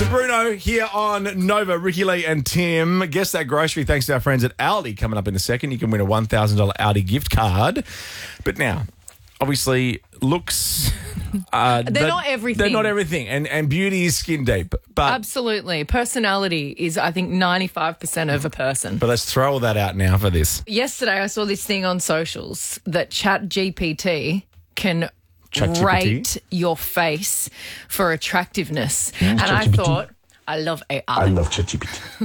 So Bruno here on Nova, Ricky Lee and Tim. Guess that grocery thanks to our friends at Aldi. Coming up in a second, you can win a $1,000 Aldi gift card. But now, obviously, looks... They're not everything. They're not everything. And beauty is skin deep. But Absolutely. Personality is, I think, 95% of a person. But let's throw all that out now for this. Yesterday, I saw this thing on socials that ChatGPT can ChatGPT? rate your face for attractiveness. And I thought, I love AI. I love ChatGPT.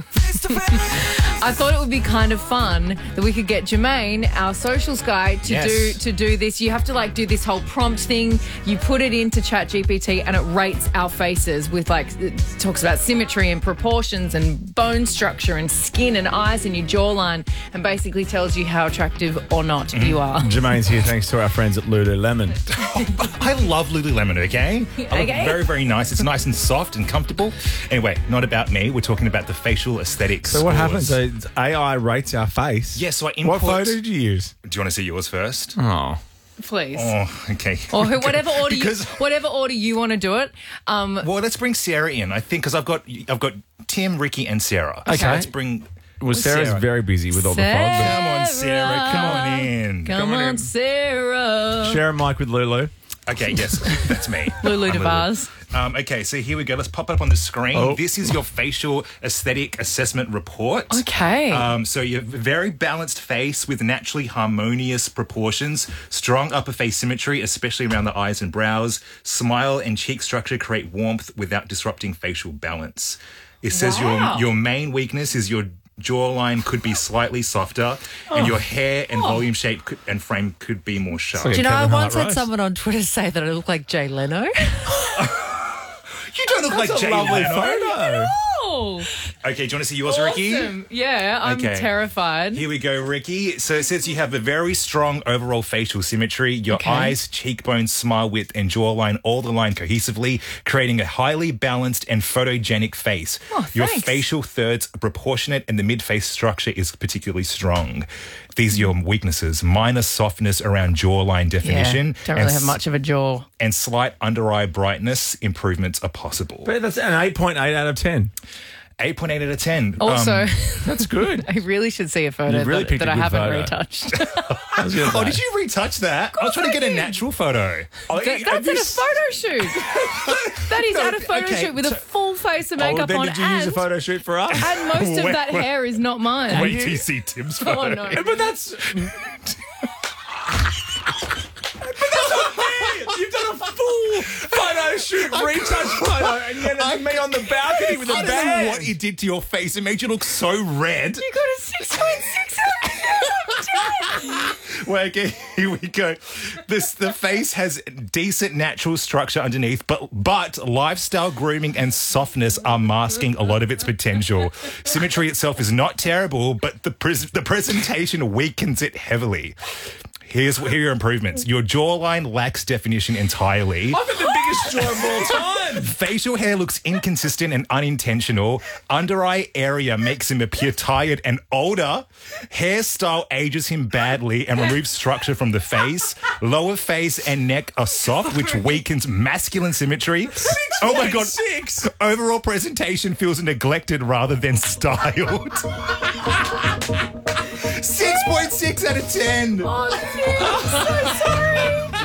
I thought it would be kind of fun that we could get Jermaine, our socials guy, to do this. You have to do this whole prompt thing. You put it into ChatGPT and it rates our faces with it talks about symmetry and proportions and bone structure and skin and eyes and your jawline and basically tells you how attractive or not you are. Jermaine's here thanks to our friends at Lululemon. I love Lululemon, okay? Okay. Very, very nice. It's nice and soft and comfortable. Anyway, not about me. We're talking about the facial aesthetics. So what happens? So AI rates our face. Yeah, so I input... What photo did you use? Do you want to see yours first? Oh. Please. Oh, okay. Or whatever order Because- whatever order you want to do it. Well, let's bring Sarah in, I think, because I've got Tim, Ricky, and Sarah. Okay. So let's bring... Well, Sarah's Sarah. very busy with all the Sarah. fog. Come on, Sarah. Come on in. Come on, in. Sarah. Share a mic with Lulu. Okay, yes, that's me. Lulu I'm DeVars. Okay, so here we go. Let's pop it up on the screen. Oh. This is your facial aesthetic assessment report. Okay. So you have a very balanced face with naturally harmonious proportions, strong upper face symmetry, especially around the eyes and brows. Smile and cheek structure create warmth without disrupting facial balance. It says Wow. your main weakness is your jawline could be slightly softer, and your hair and volume shape and frame could be more sharp. like Do you know, I Kevin once Hart had roast. someone on Twitter say that I look like Jay Leno. You don't look like Jay Lovely Leno. photo. Oh, Okay, do you want to see yours, Ricky? awesome. Yeah, I'm Okay. terrified. Here we go, Ricky. So it says you have a very strong overall facial symmetry. Your eyes, cheekbones, smile width, and jawline all align cohesively, creating a highly balanced and photogenic face. Oh, Your thanks. facial thirds are proportionate and the mid-face structure is particularly strong. These are your weaknesses. Minor softness around jawline definition. Yeah, don't really have much of a jaw. And slight under-eye brightness improvements are possible. But that's an 8.8 out of 10. 8.8 out of 10. Also, That's good. I really should see a photo You really that, picked that a I good haven't photo. retouched. I was gonna Oh, say. did you retouch that? I was trying to get a natural photo. That's at a photo shoot. That is at a photo okay, shoot with a so- full face of Oh, makeup then on, did you use a photo shoot for us? and most of Wait, that wait. hair is not mine. Wait till you see Tim's photo. Oh no! But that's... You've done a full photo shoot, retouch photo, and yet it's me on the balcony with a I don't know bag. what it did to your face. It made you look so red. You got a 6.6 out of 10. Well, okay, here we go. The face has decent natural structure underneath, but lifestyle grooming and softness are masking a lot of its potential. Symmetry itself is not terrible, but the presentation weakens it heavily. Here are your improvements. Your jawline lacks definition entirely. I've got the biggest jaw of all time. Facial hair looks inconsistent and unintentional. Under eye area makes him appear tired and older. Hairstyle ages him badly and removes structure from the face. Lower face and neck are soft, which weakens masculine symmetry. Oh my God. 6. Overall presentation feels neglected rather than styled. 6.6 out of 10. Oh, Tim, I'm so sorry.